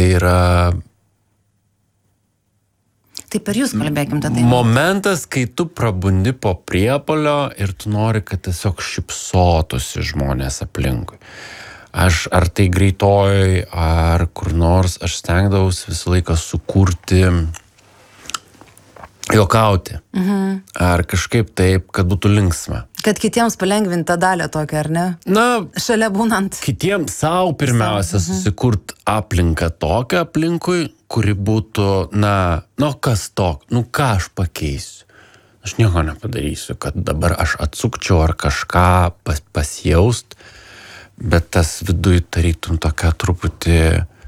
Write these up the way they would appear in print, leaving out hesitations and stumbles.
yra... Tai per jūs kalbėkim tada. Momentas, kai tu prabundi po priepuolio ir tu nori, kad tiesiog šypsotųsi žmonės aplinkui. Ar tai greitojoj, ar kur nors, aš stengdavausi visą laiką sukurti, juokauti. Ar kažkaip taip, kad būtų linksma. Kad kitiems palengvinti tą dalę tokią, ar ne? Na, šalia būnant. Kitiems savo pirmiausia susikurt aplinką tokią aplinkui, kuri būtų, kas tok, ką aš pakeisiu. Aš nieko nepadarysiu, kad dabar aš atsukčiau ar kažką pasijaust, bet tas viduj tarytum tokia truputį,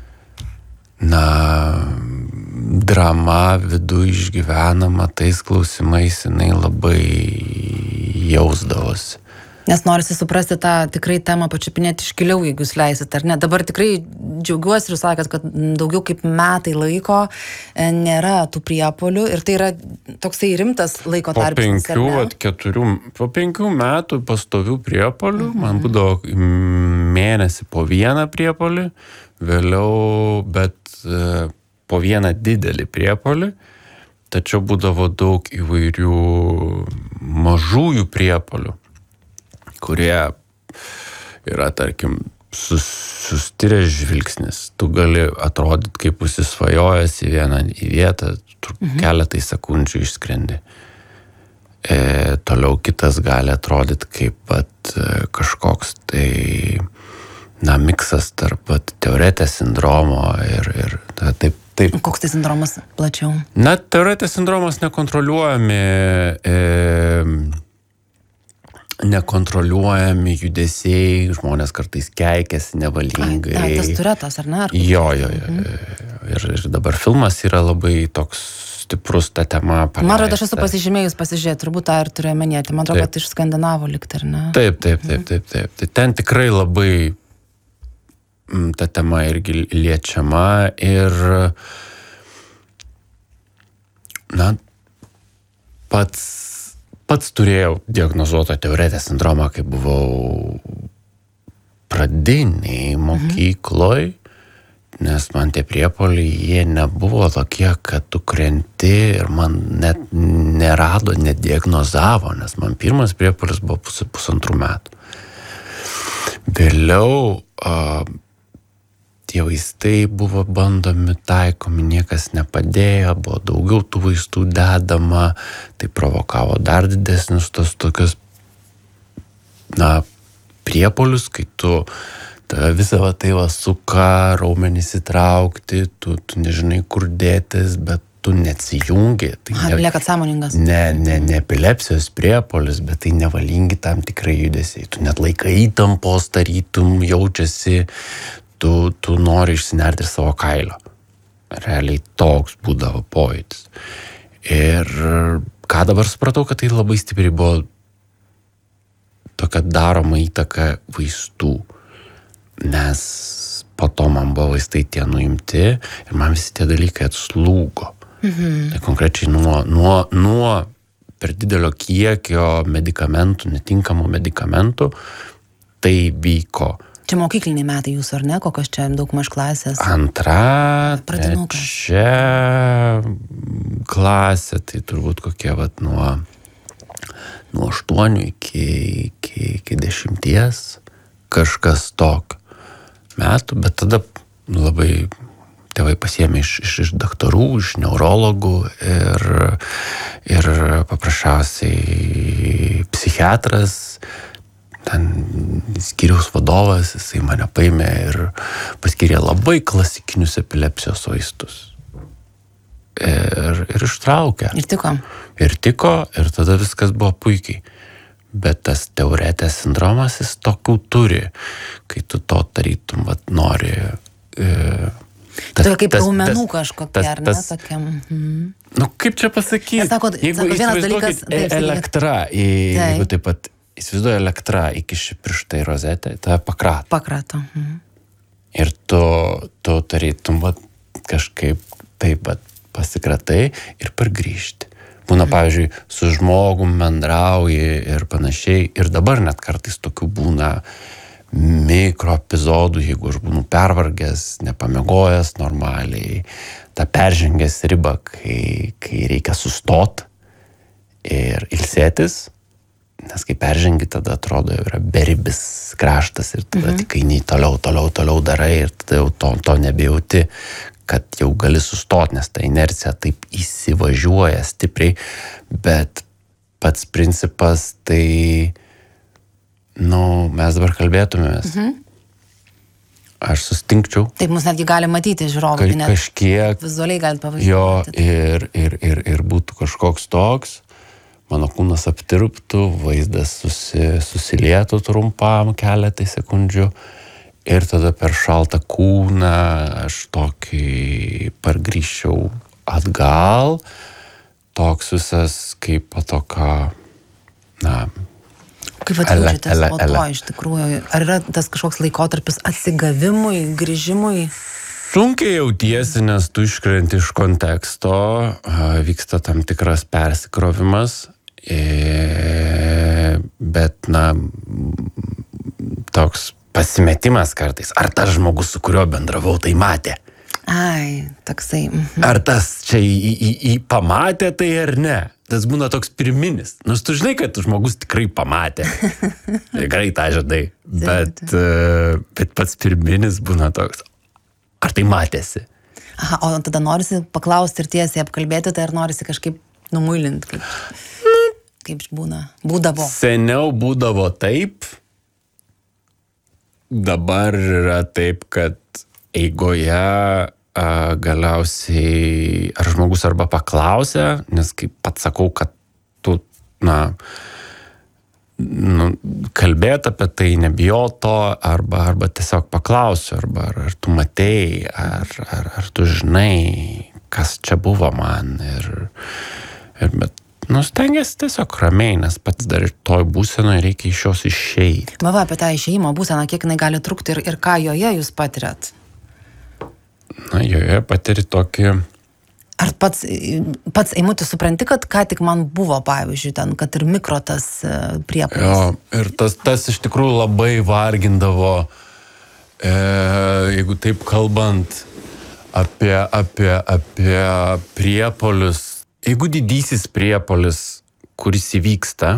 drama viduj išgyvenama, tais klausimais jinai labai jausdavosi. Nes norisi suprasti tą tikrai temą pačiupinėti iškiliau, jeigu jūs leisit, ar ne? Dabar tikrai džiaugiuosi ir sakėt, kad daugiau kaip metai laiko nėra tų priepuolių ir tai yra toksai rimtas laiko tarpsnis. Po 5 metų pastovių priepuolių, man būdavo mėnesį po vieną priepuolį, vėliau, bet po vieną didelį priepuolį, tačiau būdavo daug įvairių mažųjų priepuolių, kurie yra, tarkim, sustiręs žvilgsnis. Tu gali atrodyti, kaip užsisvajojęs į vietą, keletai sekundžių išskrendi. Toliau kitas gali atrodyti kaip kažkoks tai, miksas tarp Tourette sindromo ir taip. Koks tai sindromas plačiau? Tourette sindromas nekontroliuojami judesiai, žmonės kartais keikiasi nevalingai. Tas Tourettas, ar ne? Jo. Ir dabar filmas yra labai toks stiprus ta tema paleista. Man atrodo, aš esu pasižiūrėti, turbūt tą ir turiu minėti. Man atrodo, kad iš Skandinavų likti, ar ne? Taip. Tai ten tikrai labai ta tema irgi liečiama ir pats turėjau diagnozuotą Tourette sindromą, kai buvau pradiniai mokykloj, nes man tie priepuoliai, jie nebuvo tokie, kad tu krenti ir man net nerado, nediagnozavo, nes man pirmas priepuolis buvo 1,5 metų. Vėliau tie vaistai buvo bandomi, taikomi, niekas nepadėjo, buvo daugiau tų vaistų dedama, tai provokavo dar didesnius tos tokius, priepuolius, kai tu visą suka, raumenys įtraukti, tu nežinai kur dėtis, bet tu neatsijungi. Liekat sąmoningas. Ne epilepsijos priepuolis, bet tai nevalingi tam tikrai judesiai. Tu net laikai įtampos, tarytum jaučiasi, tu nori išsinerti savo kailio. Realiai toks būdavo pojūtis. Ir ką dabar supratau, kad tai labai stipriai buvo tokia daroma įtaka vaistų. Nes po to man buvo vaistai tie nuimti ir man visi tie dalykai atslūgo. Tai konkrečiai nuo per didelio kiekio medikamentų, netinkamų medikamentų, tai vyko. Čia mokykliniai metai jūsų, ar ne? Kokios čia daugmaž klasės? 2, 3 klasė, tai turbūt kokie nuo 8 iki 10, kažkas tokio metų, bet tada labai tėvai pasiėmė iš daktarų, iš neurologų ir paprasčiausiai psichiatras, ten skyriaus vadovas, jisai mane paėmė ir paskyrė labai klasikinius epilepsijos vaistus. Ir ištraukė. Ir tiko. Ir tada viskas buvo puikiai. Bet tas Tourette sindromas, jis tokių turi, kai tu to tarytum nori. Tai kaip raumenų kažkokia, ar ne? Tokiam. Kaip čia pasakyti? Jeigu įsivaizduokit elektra, jeigu taip pat įsivaizduoja elektra įkiši pirštą į rozetę, tai pakrato. Ir tu tarytum kažkaip taip pasikratai ir pargrįžti. Būna, pavyzdžiui, su žmogum bendrauji ir panašiai. Ir dabar net kartais tokių būna mikroepizodų, jeigu aš būnu pervargęs, nepamiegojęs normaliai, tą peržengęs ribą, kai reikia sustot ir ilsėtis, nes kai peržengi, tada atrodo jau yra beribis kraštas ir tada tik eini toliau darai ir tada jau to nebejauti, kad jau gali sustoti, nes ta inercija taip įsivažiuoja stipriai, bet pats principas tai, mes dabar kalbėtumėmės. Aš sustinkčiau. Taip, mus netgi gali matyti žiūrovai, net kažkiek, vizualiai galite pavaizduoti. Jo, ir būtų kažkoks toks, mano kūnas aptirptų, vaizdas susilietų trumpam keletai sekundžių ir tada per šaltą kūną aš tokį pargrįžčiau atgal, toks visas kaip patoka, Kaip jaučiatės po to iš tikrųjų? Ar yra tas kažkoks laikotarpis atsigavimui, grįžimui? Sunkiai jautiesi, nes tu iškrenti iš konteksto, vyksta tam tikras persikrovimas, bet, toks pasimetimas kartais. Ar tas žmogus, su kuriuo bendravau, tai matė? Ai, toksai. Ar tas čia pamatė tai ar ne? Tas būna toks pirminis. Nors tu žinai, kad žmogus tikrai pamatė. Gerai tą žadai. Bet pats pirminis būna toks. Ar tai matėsi? Aha, o tada norisi paklausti ir tiesiai apkalbėti, tai ar norisi kažkaip numuilinti? Kaip būdavo? Seniau būdavo taip. Dabar yra taip, kad eigoje galiausiai ar žmogus arba paklausia, nes kaip pats sakau, kad tu, kalbėt apie tai, nebijoto, arba tiesiog paklausiu, arba ar tu matei, ar tu žinai, kas čia buvo man. Bet stengiasi tiesiog ramiai, nes pats dar ir toj būsenoje reikia iš jos išeiti. Apie tą išėjimo būseną, kiek jinai gali trukti ir ką joje jūs patiriat? Joje patiri tokį... Ar pats Eimutis supranti, kad ką tik man buvo, pavyzdžiui, ten, kad ir mikro tas priepuolis? Jo, ir tas iš tikrųjų labai vargindavo, jeigu taip kalbant apie priepuolius. Jeigu didysis priepuolis, kuris įvyksta,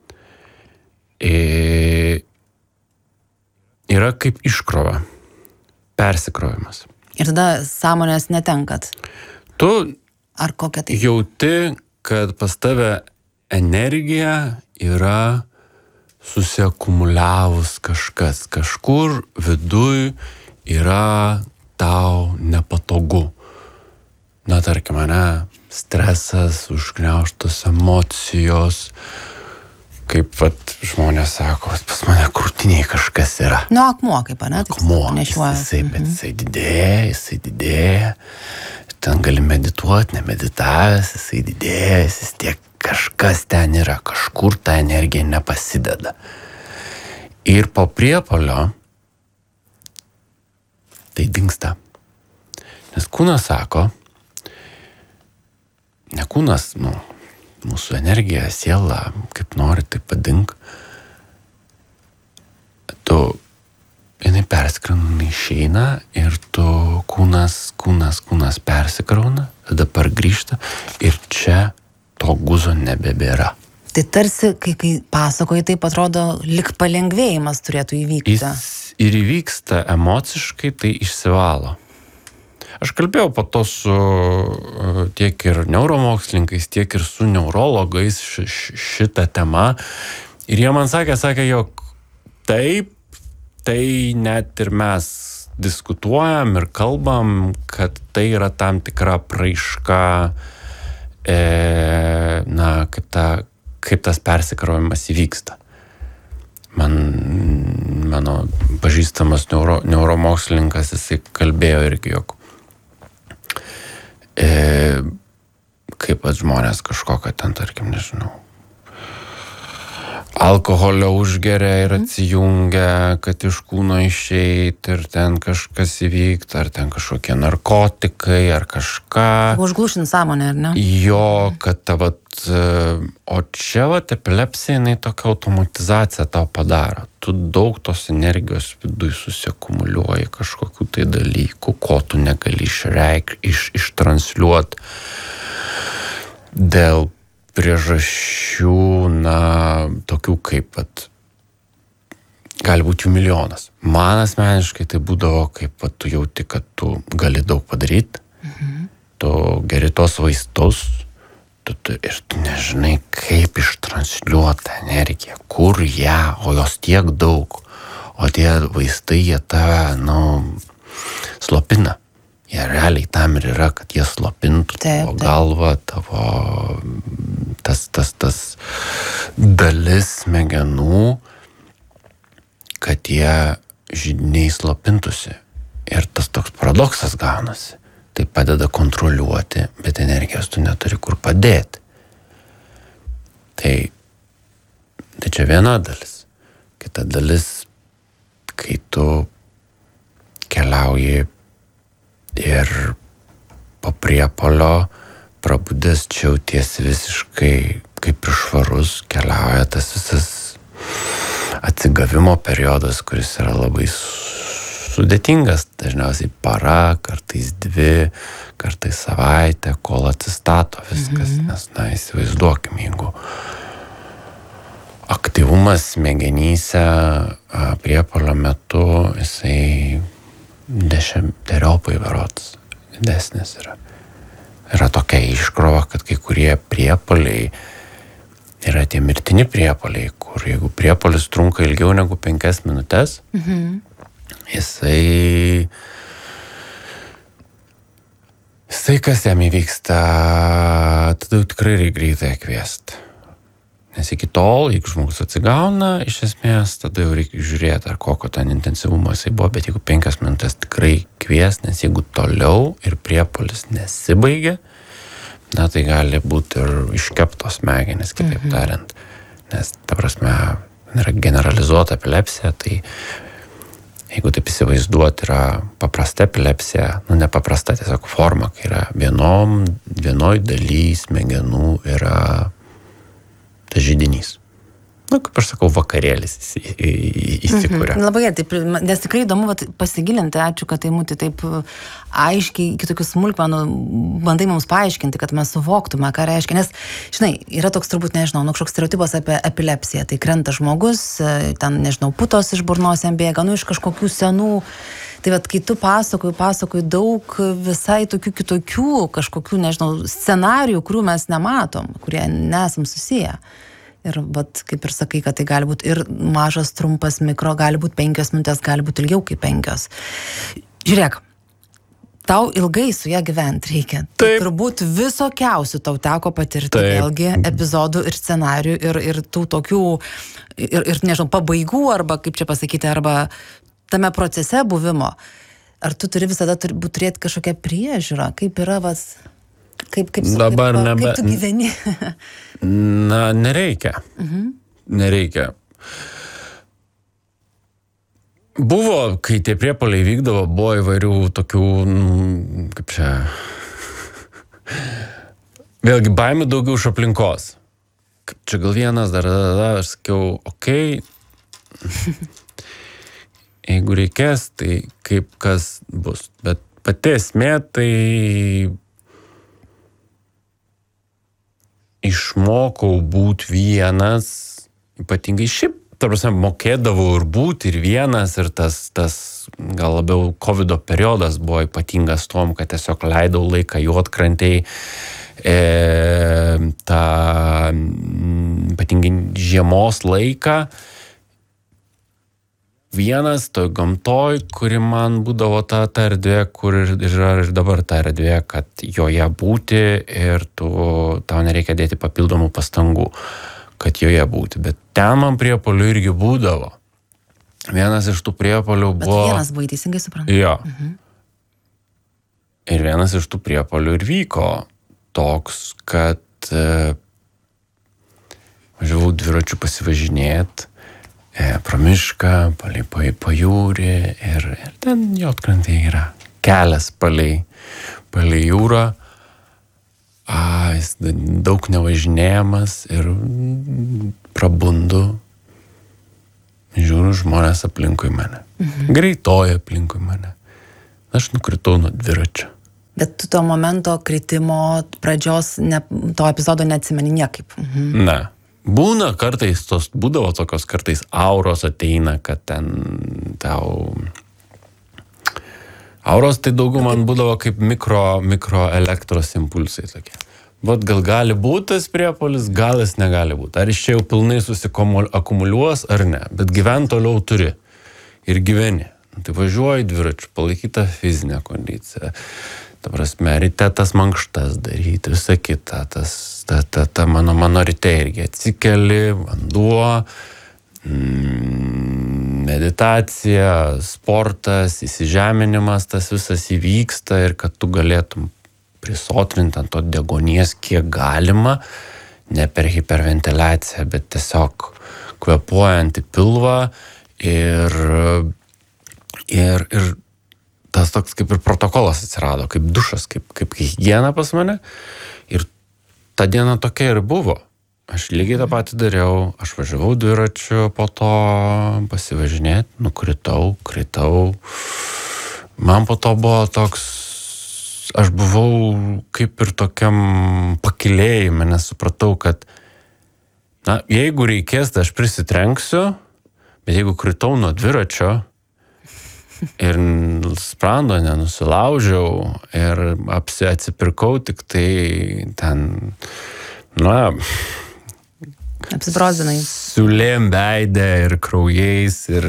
yra kaip iškrova, persikrovimas. Ir tada sąmonės netenkat? Tu ar kokia tai? Jauti, kad pas tave energija yra susiakumuliavus kažkas. Kažkur viduj yra tau nepatogu. Tarkim, stresas, užgniaužtos emocijos, kaip žmonės sako, pas mane krūtiniai kažkas yra. Akmuo kaip, Akmuo, jisai didėja, ten gali medituoti, nemeditavęs, jisai didėja, jis tiek kažkas ten yra, kažkur ta energija nepasideda. Ir po priepuolio tai dingsta. Nes kūnas sako, ne kūnas, mūsų energija, siela, kaip nori, tai padink. Jinai perskrauna, išeina ir tu kūnas persikrauna, tada pargrįžta ir čia to guzo nebebėra. Tai tarsi, kai pasakoji, taip atrodo, lyg palengvėjimas turėtų įvykti. Jis ir įvyksta emociškai, tai išsivalo. Aš kalbėjau po to su tiek ir neuromokslininkais, tiek ir su neurologais šitą temą. Ir jie man sakė, jog taip, tai net ir mes diskutuojam ir kalbam, kad tai yra tam tikra praiška, kaip tas persikrovimas įvyksta. Mano pažįstamas neuromokslininkas, jisai kalbėjo irgi, jog kaip žmonės kažkokią ten, tarkim, nežinau, alkoholio užgeria ir atsijungia, kad iš kūno išeit ir ten kažkas įvyktų, ar ten kažkokie narkotikai, ar kažką. Užglušint sąmonę, ar ne? Jo, kad o čia epilepsija, jinai tokia automatizacija tau padaro. Tu daug tos energijos viduj susiakumuliuoji kažkokių tai dalykų, ko tu negali ištransliuoti dėl priežasčių, tokių kaip, gali būti jų milijonas. Man asmeniškai tai būdavo, kaip tu jauti, kad tu gali daug padaryti, tu geri tos vaistus, ir tu nežinai, kaip ištransliuoti tą energiją, kur ją, o jos tiek daug, o tie vaistai, jie tave, slopina. Jie realiai tam ir yra, kad jie slopintų tavo galvą, tavo tas dalis smegenų, kad jie židiniai slopintųsi. Ir tas toks paradoksas gaunasi. Tai padeda kontroliuoti, bet energijos tu neturi kur padėti. Tai čia viena dalis. Kita dalis, kai tu keliauji ir po priepuolio prabudęs čia jautiesi visiškai kaip ir švarus, keliauja tas visas atsigavimo periodas, kuris yra labai sudėtingas, dažniausiai para, kartais 2, kartais savaitę, kol atsistato viskas, nes, įsivaizduokim, jeigu aktyvumas smegenyse priepuolio metu, jisai 10-teriopai berods didesnis yra. Yra tokia iškrova, kad kai kurie priepuoliai yra tie mirtini priepuoliai, kur jeigu priepuolis trunka ilgiau negu 5 minutes, jisai kas jam įvyksta, tada jau tikrai reikia greitai kviesti. Nes iki tol, jeigu žmogus atsigauna, iš esmės, tada jau reikia žiūrėti, ar kokio ten intensyvumo jisai buvo, bet jeigu 5 minutės tikrai kvies, nes jeigu toliau ir priepuolis nesibaigia, tai gali būti ir iškeptos smegenys, kitaip tariant. Nes, ta prasme, yra generalizuota epilepsija, tai jeigu taip įsivaizduoti, yra paprasta epilepsija, nepaprasta tiesiog forma, kai yra vienoj daly smegenų yra tas židinys. Kaip aš sakau, vakarėlis įsikūrė. Labai, taip, nes tikrai įdomu pasigilinti, ačiū, kad tai mūti taip aiškiai, iki tokių smulkmenų bandai mums paaiškinti, kad mes suvoktume, ką reiškia. Nes, žinai, yra toks turbūt, nežinau, kažkoks stereotipas apie epilepsiją. Tai krenta žmogus, ten, nežinau, putos iš burnos jam bėga, iš kažkokių senų. Tai kai tu pasakoji daug visai tokių kitokių kažkokių, nežinau, scenarijų, kurių mes nematom, kurie nesam susiję. Ir kaip ir sakai, kad tai gali būti ir mažas, trumpas, mikro, gali būti 5 minutės, gali būti ilgiau kaip 5. Žiūrėk, tau ilgai su ją gyventi reikia. Tai turbūt visokiausių tau teko patirti vėlgi epizodų ir scenarijų ir tų tokių, ir nežinau, pabaigų, arba kaip čia pasakyti, arba tame procese buvimo. Ar tu turi visada turėti kažkokią priežiūrą? Kaip yra kaip tu gyveni? Nereikia. Nereikia. Buvo, kai tie priepuoliai vykdavo, buvo įvairių tokių, kaip čia, vėlgi baimių daugiau iš aplinkos. Čia gal vienas dar, aš sakiau, jeigu reikės, tai kaip kas bus. Bet pati esmė, tai išmokau būti vienas, ypatingai šiaip, tarsi mokėdavau ir būti ir vienas, ir tas gal labiau COVID periodas buvo ypatingas tom, kad tiesiog leidau laiką juodkrantėj, tą ypatingai žiemos laiką, vienas toj gamtoj, kuri man būdavo ta erdvė, kur yra ir dabar ta erdvė, kad joje būti ir tau nereikia dėti papildomų pastangų, kad joje būti. Bet ten man priepuolių irgi būdavo. Vienas iš tų priepuolių buvo... Bet vienas buvo, teisingai suprantu. Jo. Ir vienas iš tų priepuolių ir vyko toks, kad važiavau dviračiu pasivažinėti, pro mišką, palei pajūrį ir ten Juodkrantėje yra kelias palei jūrą, jis daug nevažinėjamas ir prabundu, žiūriu žmonės aplinkui mane, greitoji aplinkui mane, aš nukritau nuo dviračio. Bet tu to momento kritimo pradžios, to epizodo neatsimeni niekaip. Ne. Būna kartais, būdavo tokios kartais auros ateina, kad ten tau... Auros tai daugiau man būdavo kaip mikro elektros impulsai tokie. Vat gal gali būti tas priepuolis, gal jis negali būti. Ar iš čia jau pilnai susiakumuliuos ar ne. Bet gyvent toliau turi. Ir gyveni. Tai važiuoji dviračiu, palaikytą fizinę kondiciją. Ta prasme, ryte tas mankštas daryti, visą kitą. Ta mano ryte irgi atsikeli, vanduo, meditacija, sportas, įsižeminimas, tas visas įvyksta ir kad tu galėtum prisotrinti ant to deguonies kiek galima, ne per hiperventiliaciją, bet tiesiog kvepuojant į pilvą ir tas toks kaip ir protokolas atsirado, kaip dušas, kaip higiena pas mane. Ir ta diena tokia ir buvo. Aš lygiai tą patį dariau, aš važiavau dviračiu, po to pasivažinėti, nukritau. Man po to buvo toks, aš buvau kaip ir tokiam pakilėjime, nes supratau, kad jeigu reikės, tai aš prisitrenksiu, bet jeigu kritau nuo dviračio ir sprando nenusilaužiau ir atsipirkau tik tai ten, apsibrozdinai. Siūlėm veidę ir kraujais ir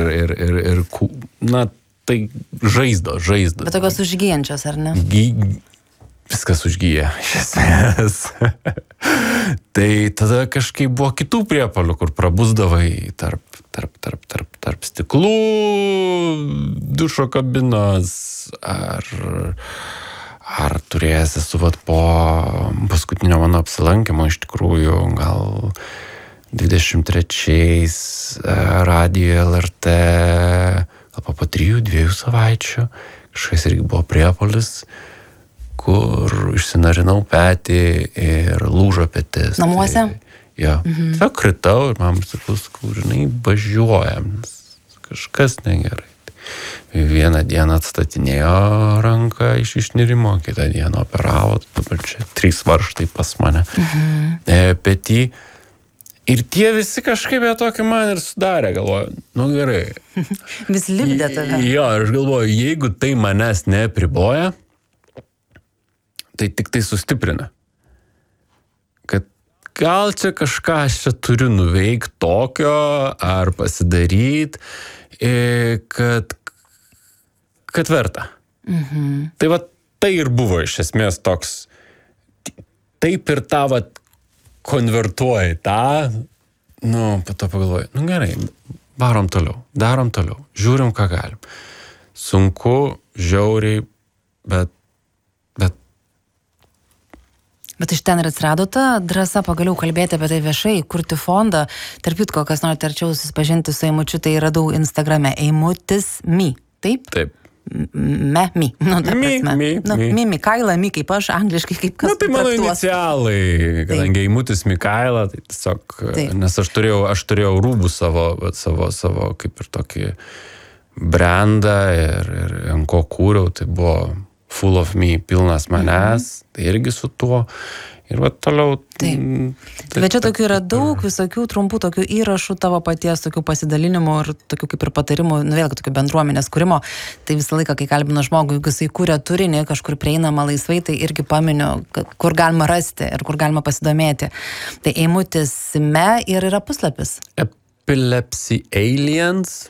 tai žaizdos. Bet tokios užgyjančios, ar ne? Viskas užgyja, iš esmės. Tai tada kažkaip buvo kitų priepuolių, kur prabusdavai tarp stiklų, dušo kabinos, ar turėjęs esu po paskutinio mano apsilankimo, iš tikrųjų, gal 23 radijo LRT, gal po 3-2 savaičių, kažkas irgi buvo priepuolis, kur išsinarinau petį ir lūžo petis. Namuose? Jo. Tiesiog kritau ir man sakau, žinai, važiuojam, nes kažkas negerai. Vieną dieną atstatinėjo ranką iš išnirimo, kitą dieną operavo, dabar čia 3 varžtai pas mane petį. Ir tie visi kažkaip tokį man ir sudarė, galvoju, gerai. Vis lipdė tave. Jo, aš galvoju, jeigu tai manęs neapriboja, tai tik tai sustiprina. Kad gal čia kažką aš čia turiu nuveikti tokio, ar pasidaryti, kad verta. Tai va, tai ir buvo iš esmės toks, taip ir tą va konvertuoji tą, po to pagalvoju, gerai, darom toliau, žiūrim, ką galim. Sunku, žiauriai, bet iš ten ir atsirado ta drąsa pagaliau kalbėti apie tai viešai, kurti fondą. Tarp kitko, kas norite arčiau susipažinti su Eimučiu, tai radau Instagrame Eimutis Mi, taip? Taip. Mi. Mikaila, Mi, kaip aš, angliškai, kaip kas tai mano inicialai, kadangi Eimutis Mikaila, tai tiesiog, nes aš turėjau rūbų savo kaip ir tokį brandą ir ant ko kūriau, tai buvo Full of Me, pilnas manęs, tai irgi su tuo. Ir va toliau... Bet čia tokių yra daug visokių trumpų tokių įrašų tavo paties, tokių pasidalinimų ir tokių kaip ir patarimų, vėlgi tokių bendruomenės kūrimo. Tai visą laiką, kai kalbino žmogų, jeigu jisai kūrė turinį, kažkur prieinama laisvai, tai irgi paminiu, kur galima rasti ir kur galima pasidomėti. Tai Eimutis Me ir yra puslapis. Epilepsy Aliens.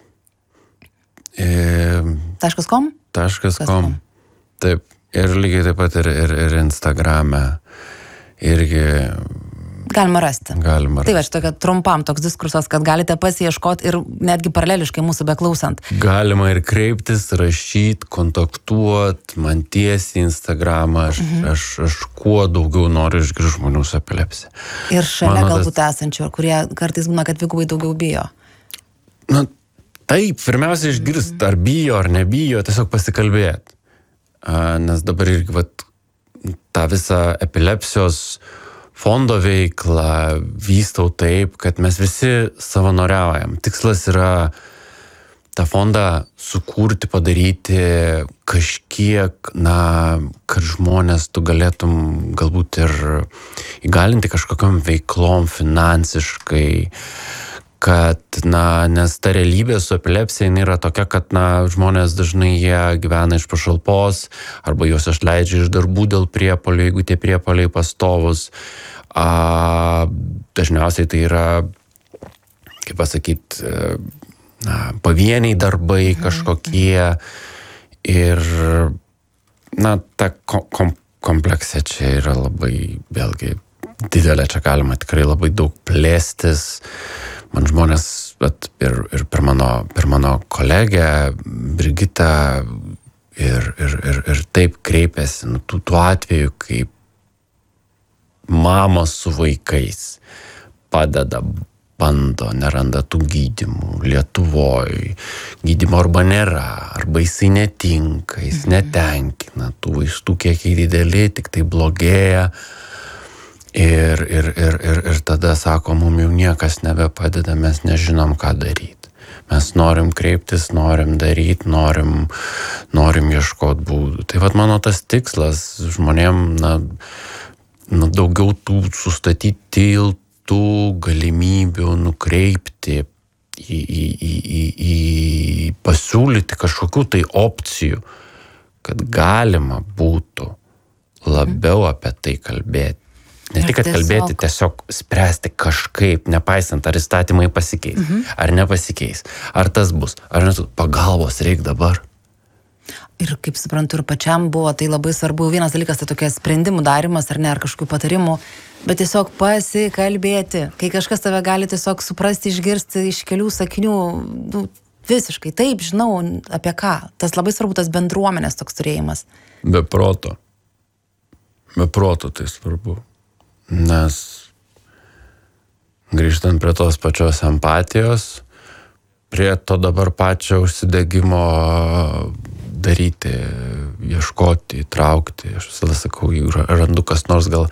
.com? .com. Taip. Ir lygiai taip pat ir Instagrame. Irgi Galima rasti. Galima rasti. Tai va, tokia trumpam toks diskursas, kad galite pasiieškoti ir netgi paraleliškai mūsų beklausant. Galima ir kreiptis, rašyti, kontaktuoti, man tiesiai Instagramą. Aš kuo daugiau noriu išgirsti žmonių su epilepsija. Ir šalia galbūt esančių, kurie kartais būna, kad dvigubai daugiau bijo. Na, taip, pirmiausia išgirsti, ar bijo, ar nebijo, tiesiog pasikalbėti. Nes dabar irgi tą visą epilepsijos fondo veiklą vystau taip, kad mes visi savanoriaujam. Tikslas yra tą fondą sukurti, padaryti kažkiek, kad žmonės tu galėtum galbūt ir įgalinti kažkokiam veiklom finansiškai, kad, nes ta realybė su epilepsija yra tokia, kad, žmonės dažnai jie gyvena iš pašalpos, arba juos išleidžia iš darbų dėl priepuolių, jeigu tie priepuoliai pastovus. Dažniausiai tai yra, kaip pasakyti, pavieniai darbai kažkokie ir, ta kompleksė čia yra labai, vėlgi, didelė, čia galima tikrai labai daug plėstis. Man žmonės, bet ir per mano kolegę Brigitą ir taip kreipiasi, tų atvejų, kaip mamos su vaikais padeda, bando, neranda tų gydymų Lietuvoje. Gydymo arba nėra, arba jisai netinka, jis netenkina, tų vaistų kiekiai dideli, tik tai blogėja. Ir tada sako, mums jau niekas nebepadeda, mes nežinom, ką daryti. Mes norim kreiptis, norim daryti, norim ieškoti būdų. Tai mano tas tikslas žmonėm, daugiau tų sustatyti tiltų, galimybių nukreipti, į pasiūlyti kažkokių tai opcijų, kad galima būtų labiau apie tai kalbėti. Ne tik, kad kalbėti, tiesiog spręsti kažkaip, nepaisant, ar įstatymai pasikeis, ar nepasikeis, ar tas bus, ar nesu, pagalbos reikia dabar. Ir kaip suprantu, ir pačiam buvo tai labai svarbu. Vienas dalykas tai tokia sprendimų darimas, ar ne, ar kažkokių patarimų, bet tiesiog pasikalbėti. Kai kažkas tave gali tiesiog suprasti, išgirsti iš kelių sakinių, visiškai taip, žinau apie ką. Tas labai svarbu, tas bendruomenės toks turėjimas. Be proto tai svarbu. Nes grįžtant prie tos pačios empatijos, prie to dabar pačio užsidegimo daryti, ieškoti, įtraukti. Aš visada sakau, jeigu randu kas nors gal,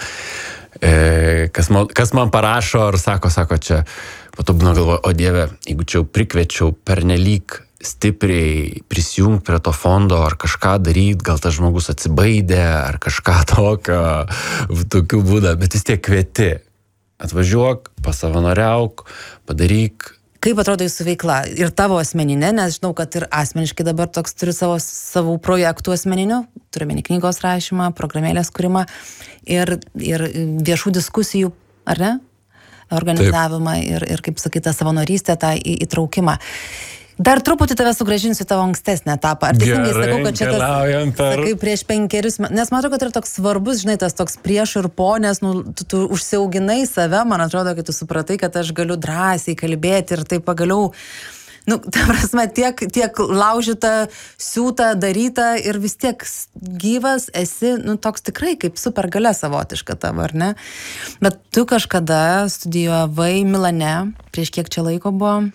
kas man parašo ar sako čia, po to būna galvoju, o Dieve, jeigu čia prikviečiau pernelyg stipriai prisijungti prie to fondo ar kažką daryti, gal tas žmogus atsibaidė ar kažką tokių būdą, bet vis tiek kvieti. Atvažiuok, pasavanoriauk, padaryk. Kaip atrodo jūsų veikla? Ir tavo asmeninė, nes žinau, kad ir asmeniškai dabar toks turi savų projektų asmeninių, turime knygos rašymą, programėlės kūrimą ir viešų diskusijų, ar ne? Organizavimą ir kaip sakyti, savanorystę, tą įtraukimą. Dar truputį tave sugrąžinsiu tavo ankstesnį etapą. Ar teisingai sakau, kad čia tas, sakai, prieš 5 metus, nes man atrodo, kad yra toks svarbus, žinai, tas toks prieš ir po, nes tu užsiauginai save, man atrodo, kad tu supratai, kad aš galiu drąsiai kalbėti ir tai pagaliau, ta prasme, tiek laužyta, siūta, daryta ir vis tiek gyvas esi, toks tikrai kaip supergalia savotiška tavo, ar ne? Bet tu kažkada studijavai Milane, prieš kiek čia laiko buvo?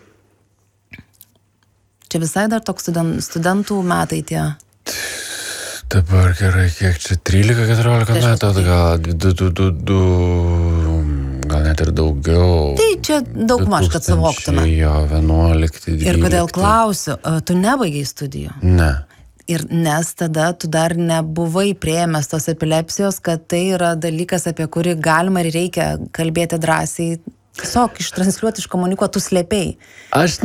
Čia visai dar toks studentų metai tie. Dabar gerai, kiek čia 13-14 metų, gal net ir daugiau. Tai čia daug maž, kad suvoktume. 11-12. Ir kodėl klausiu, tu nebaigiai studijų? Ne. Ir nes tada tu dar nebuvai priėmęs tos epilepsijos, kad tai yra dalykas, apie kurį galima ir reikia kalbėti drąsiai. Tiesiog ištransliuoti, iškomunikuoti, tu slėpiai. Aš,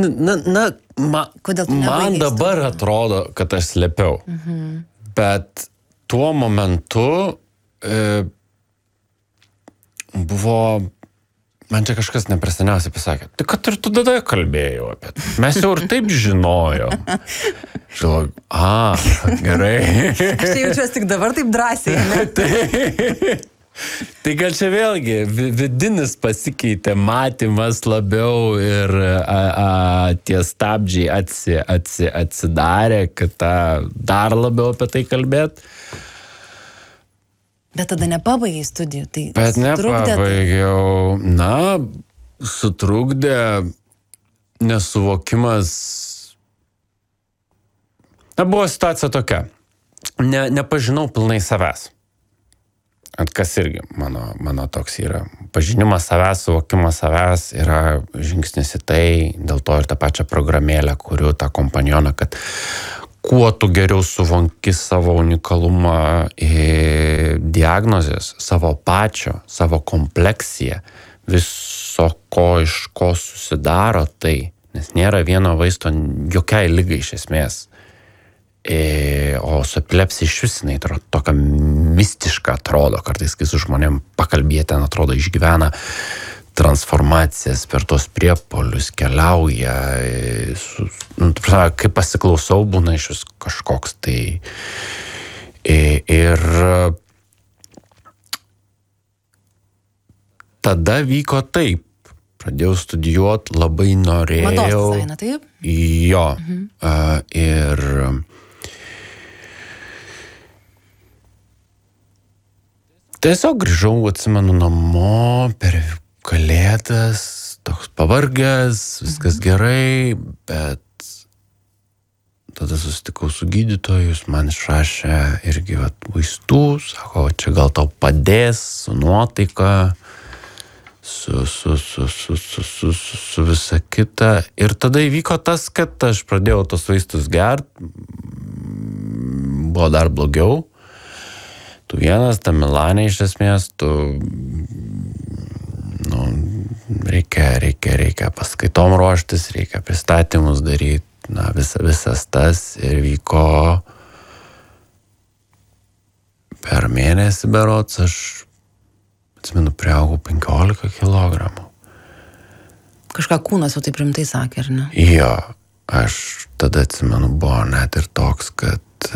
man dabar atrodo, kad aš slėpiau. Bet tuo momentu buvo, man čia kažkas nepreseniausiai pasakė, tai kad ir tu tada kalbėjau apie tai. Mes jau ir taip žinojom. Žinau, gerai. Aš tai jaučiuosi tik dabar taip drąsiai, ne? Tai gal čia vėlgi vidinis pasikeitė, matymas labiau ir tie stabdžiai atsidarė, kad dar labiau apie tai kalbėt. Bet tada nepabaigai studijų, tai Bet nepabaigiau. Na, sutrukdė nesuvokimas. Na, buvo situacija tokia. Nepažinau pilnai savęs. Kas irgi mano toks yra. Pažinimas savęs, suvokimas savęs yra žingsnis į tai, dėl to ir tą pačią programėlę kuriu, tą kompanioną, kad kuo tu geriau suvoki savo unikalumą, diagnozės, savo pačio, savo kompleksiją, viso ko iš ko susidaro tai, nes nėra vieno vaisto jokiai lygai iš esmės. O su epilepsija iš vis jinai tokia mistiška atrodo, kartais kai su žmonėm pakalbėti, ten atrodo išgyvena transformacijas per tos priepolius, keliauja, kaip pasiklausau, būna iš vis kažkoks tai. Ir tada vyko taip. Pradėjau studijuoti, labai norėjau. Mados dizainą, taip? Jo. Ir tiesiog grįžau, atsimenu, namo per Kalėdas, toks pavargęs, viskas gerai, bet tada susitikau su gydytoju, jis man išrašė irgi vaistų, sako, čia gal tau padės su nuotaika, su visa kita. Ir tada įvyko tas, kad aš pradėjau tos vaistus gert, buvo dar blogiau. Tu vienas, ta Milane iš esmės, reikia paskaitom ruoštis, reikia pristatymus daryti, visas tas ir vyko per mėnesį berods, aš atsimenu, priaugau 15 kilogramų. Kažką kūnas jau taip rimtai sakė, ar ne? Jo, aš tada atsimenu, buvo net ir toks, kad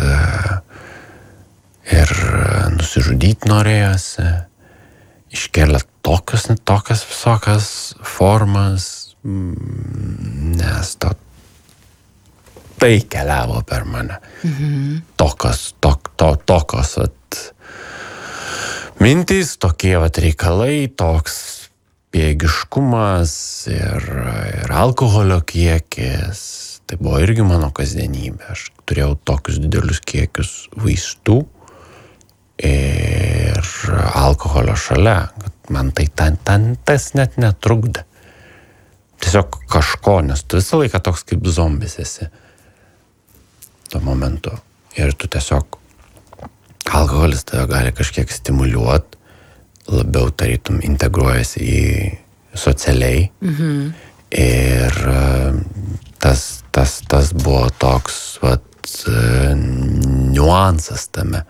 ir nusižudyti norėjosi, iškėlė tokias visokias formas, nes tai keliavo per mane. Tokios mintys, tokie reikalai, toks bėgiškumas ir alkoholio kiekis. Tai buvo irgi mano kasdienybė. Aš turėjau tokius didelius kiekius vaistų ir alkoholio šalia. Man tai tas net netrukdė. Tiesiog kažko, nes tu visą laiką toks kaip zombis esi tuo momentu. Ir tu tiesiog alkoholis tave gali kažkiek stimuliuoti, labiau tarytum integruojasi į socialiai. Ir tas buvo toks niuansas tame.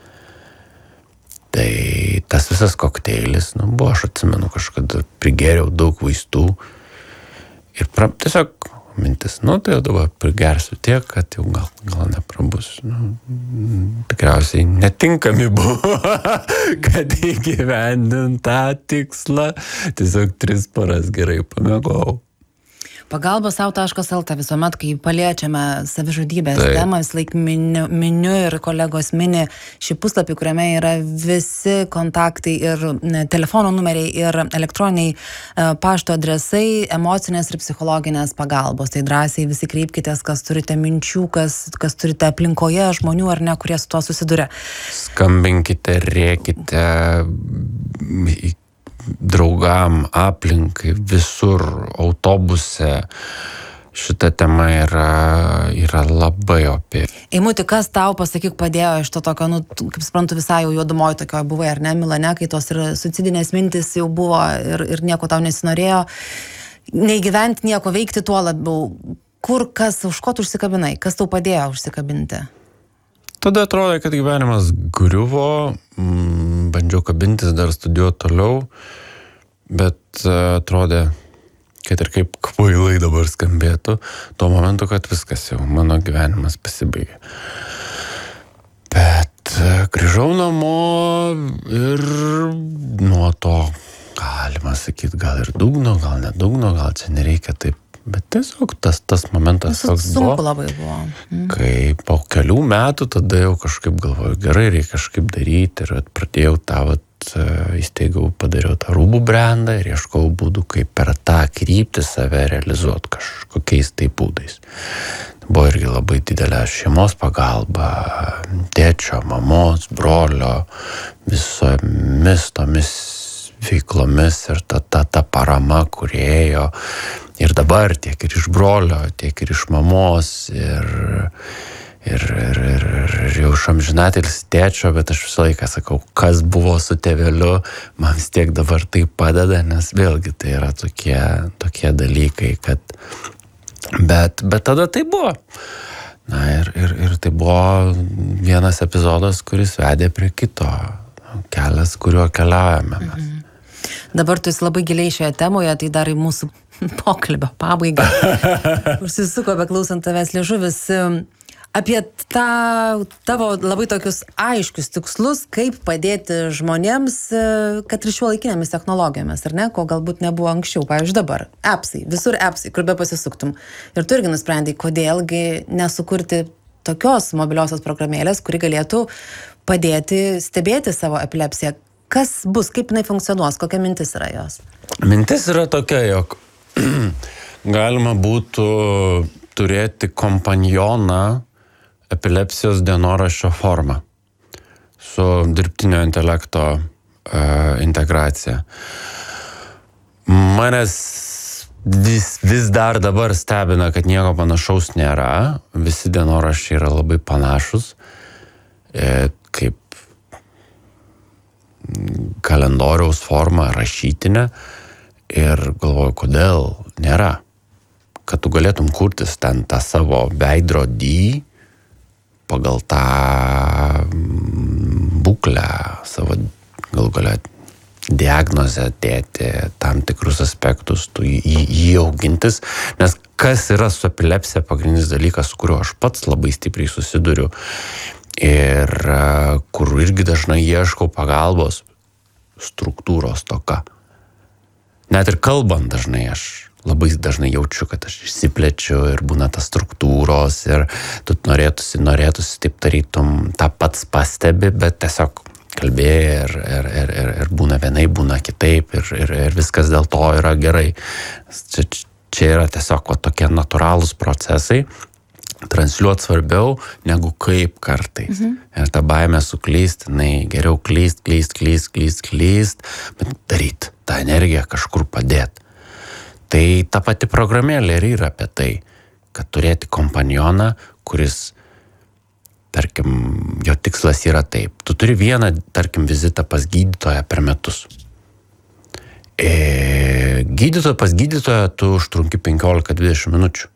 Tai tas visas kokteilis, buvo, aš atsimenu, kažkada prigėriau daug vaistų ir tiesiog mintis, tai jau dabar prigersiu tiek, kad jau gal neprabus. Tikriausiai netinkami buvo, kad įgyvendint tą tikslą. Tiesiog 3 paras gerai pamiegojau. Pagalbasau.lt visuomet, kai paliečiame savižudybės temą, vis laik miniu ir kolegos mini šį puslapį, kuriame yra visi kontaktai ir telefono numeriai ir elektroniniai pašto adresai, emocinės ir psichologinės pagalbos. Tai drąsiai visi kreipkitės, kas turite minčių, kas turite aplinkoje žmonių ar ne, kurie su tuo susiduria. Skambinkite, rėkite draugam, aplinkai, visur, autobuse. Šita tema yra labai opi. Eimuti, kas tau, pasakyk, padėjo iš to tokio, kaip suprantu, visai jau juodumoji tokio buvai, ar ne, Milane, kai tos ir suicidinės mintis jau buvo ir nieko tau nesinorėjo. Neįgyventi, nieko veikti, tuo labiau. Už ko tu užsikabinai? Kas tau padėjo užsikabinti? Tada atrodė, kad gyvenimas griuvo, bandžiau kabintis, dar studijuoti toliau, bet atrodė, kad ir kaip kvailai dabar skambėtų, tuo momentu, kad viskas jau, mano gyvenimas pasibaigė. Bet grįžau namo ir nuo to, galima sakyti, gal ir dugno, gal ne dugno, gal čia nereikia taip, bet tiesiog tas momentas toks buvo. Sunku labai buvo. Kai po kelių metų tada jau kažkaip galvoju, gerai, reikia kažkaip daryti ir pradėjau įsteigau, padariau tą rūbų brandą ir ieškau būdų, kaip per tą kryptį save realizuoti kažkokiais tai būdais. Buvo irgi labai didelė šeimos pagalba, tėčio, mamos, brolio, visomis tomis veiklomis ir ta parama, kur ėjo ir dabar tiek ir iš brolio, tiek ir iš mamos ir jau iš amžinatelis tėčio, bet aš visą laiką sakau, kas buvo su tėveliu, man vis tiek dabar tai padeda, nes vėlgi tai yra tokie dalykai, kad bet tada tai buvo. Na ir tai buvo vienas epizodas, kuris vedė prie kito, kelias, kuriuo keliaujame mes. Dabar tu esi labai giliai šioje temoje, tai dar į mūsų pokalbio pabaigą. Užsisuko beklausant tavęs liežuvis. Apie tavo labai tokius aiškius tikslus, kaip padėti žmonėms, kad ir šiuolaikinėmis technologijomis, ar ne, ko galbūt nebuvo anksčiau. Pavyzdžiui, dabar appsai, visur appsai, kur be pasisuktum. Ir tu irgi nusprendai, kodėlgi nesukurti tokios mobiliosios programėlės, kuri galėtų padėti stebėti savo epilepsiją. Kas bus, kaip jinai funkcionuos, kokia mintis yra jos? Mintis yra tokia, jog galima būtų turėti kompanioną epilepsijos dienoraščio formą su dirbtinio intelekto integracija. Manęs vis dar dabar stebina, kad nieko panašaus nėra. Visi dienoraščiai yra labai panašus, kaip kalendoriaus forma rašytinė. Ir galvoju, kodėl nėra. Kad tu galėtum kurtis ten tą savo veidrodį pagal tą būklę, savo galų galę diagnozę dėti, tam tikrus aspektus, tu jį augintis. Nes kas yra su epilepsija pagrindinis dalykas, su kuriuo aš pats labai stipriai susiduriu ir kur irgi dažnai ieškau pagalbos, struktūros toka. Net ir kalbant dažnai aš labai dažnai jaučiu, kad aš išsiplečiu ir būna tas struktūros ir tu norėtųsi taip tarytum tą pats pastebi, bet tiesiog kalbėjai ir būna vienaip, būna kitaip ir viskas dėl to yra gerai. Čia yra tiesiog tokie natūralūs procesai, transliuoti svarbiau negu kaip kartais. Ir ta baimė suklyst, geriau klyst, bet daryt, tą energiją kažkur padėti. Tai ta pati programėlė ir yra apie tai, kad turėti kompanioną, kuris, tarkim, jo tikslas yra taip. Tu turi vieną, tarkim, vizitą pas gydytoją per metus. Pas gydytoją tu užtrunki 15-20 minučių.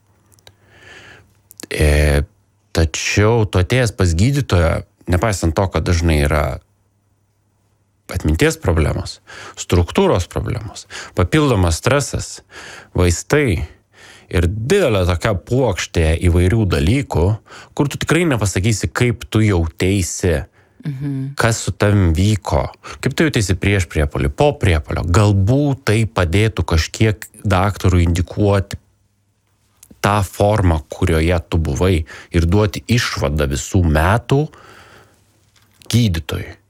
Tačiau tu atėjęs pas gydytoją, nepaisant to, kad dažnai yra atminties problemos, struktūros problemos, papildomas stresas, vaistai ir didelė tokia puokštė įvairių dalykų, kur tu tikrai nepasakysi, kaip tu jauteisi, kas su tavim vyko, kaip tu jauteisi prieš priepuolį, po priepuolio. Galbūt tai padėtų kažkiek daktarui indikuoti tą formą, kurioje tu buvai ir duoti išvadą visų metų gydytojui,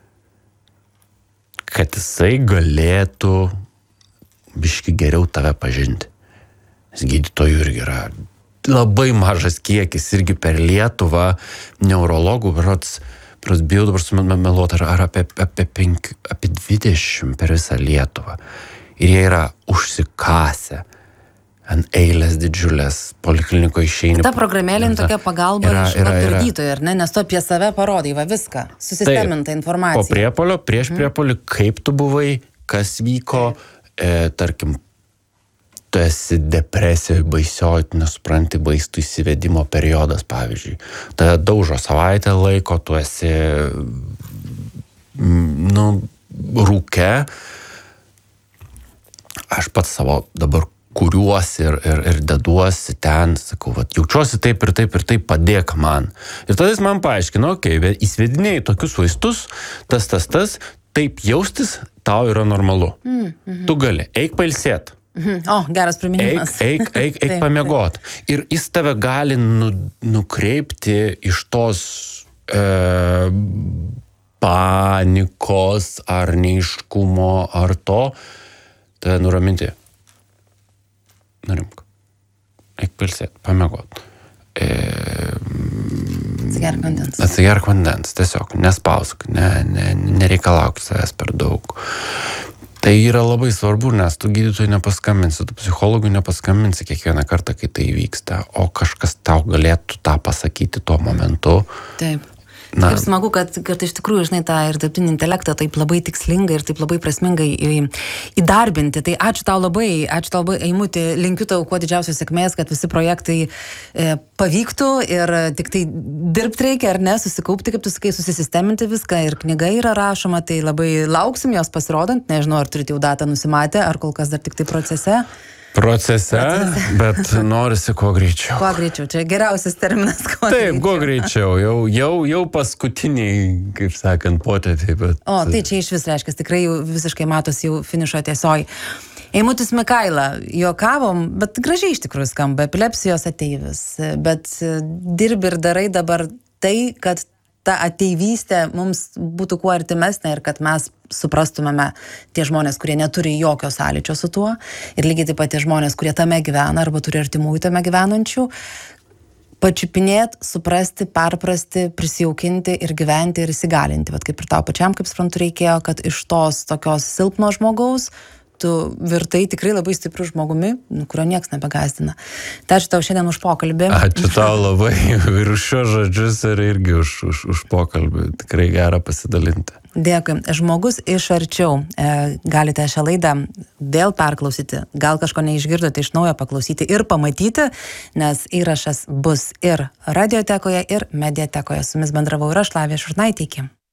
kad jisai galėtų biški geriau tave pažinti. Nes gydytojų irgi yra labai mažas kiekis, irgi per Lietuvą neurologų, bijau dabar sumeluoti, ar apie 20 per visą Lietuvą. Ir jie yra užsikasę ant eilės didžiulės, poliklinikoje išeini. Ta programėlė tokia pagalba iš gydytojo, ar ne? Nes tu apie save parodai, va viską, susisteminta informacija. Po priepuolio, prieš priepuolį, kaip tu buvai, kas vyko, tarkim, tu esi depresijoje baisioj, tu nesupranti vaistų įsivedimo periodas, pavyzdžiui. Tada daužo savaitę laiko, tu esi rūke. Aš pats savo dabar kuriuosi ir deduosi ten, sakau, vat, jaučiuosi taip ir taip ir taip, padėk man. Ir tada jis man paaiškino, įsvedinėjai tokius vaistus, tas, taip jaustis tau yra normalu. Tu gali, eik pailsėt. O, geras priminimas. Eik pamiegot. Ir jis tave gali nukreipti iš tos panikos ar neiškumo ar to, tave nuraminti. Nurimk. Eik pailsėt, pamiegot. Atsigerk vandens, tiesiog, nespausk, nereikalauk savęs per daug. Tai yra labai svarbu, nes tu gydytojui nepaskambinsi, tu psichologui nepaskambinsi kiekvieną kartą, kai tai vyksta, o kažkas tau galėtų tą pasakyti tuo momentu. Taip. Kaip smagu, kad iš tikrųjų, žinai, tą ir dirbtinį intelektą taip labai tikslingai ir taip labai prasmingai įdarbinti. Tai ačiū tau labai, Eimuti, linkiu tau kuo didžiausios sėkmės, kad visi projektai pavyktų ir tik tai dirbti reikia, ar ne, susikaupti, kaip tu sakai, susisisteminti viską ir knyga yra rašoma, tai labai lauksim jos pasirodant, nežinau, ar turite jau datą nusimatę, ar kol kas dar tik tai procese, bet norisi kuo greičiau. Kuo greičiau, čia geriausias terminas. Taip, kuo greičiau, jau paskutiniai, kaip sakant, potėpiai, bet... O, tai čia iš vis reiškia, tikrai jau visiškai matosi jau finišo tiesioj. Eimutis Mikaila, juokavom, bet gražiai iš tikrųjų skamba, epilepsijos ateivis, bet dirbi ir darai dabar tai, kad ta ateivystė mums būtų kuo artimesnė ir kad mes suprastumėme tie žmonės, kurie neturi jokio sąlyčio su tuo ir lygiai taip pat tie žmonės, kurie tame gyvena arba turi artimųjų tame gyvenančių, pačiupinėt, suprasti, perprasti, prisijaukinti ir gyventi ir įsigalinti. Vat kaip ir tau pačiam, kaip suprantu, reikėjo, kad iš tos tokios silpno žmogaus tu virtai tikrai labai stipriu žmogumi, kurio nieks nebegąsdina. Tai ačiū tau šiandien už pokalbį. Ačiū tau labai ir už šios žodžius ir irgi už pokalbį. Tikrai gera pasidalinti. Dėkui. Žmogus iš arčiau. Galite šią laidą vėl perklausyti. Gal kažko neišgirdote, iš naujo paklausyti ir pamatyti, nes įrašas bus ir radiotekoje, ir mediatekoje. Su jumis bendravau ir aš, Lavija Šurnaitė. Iki.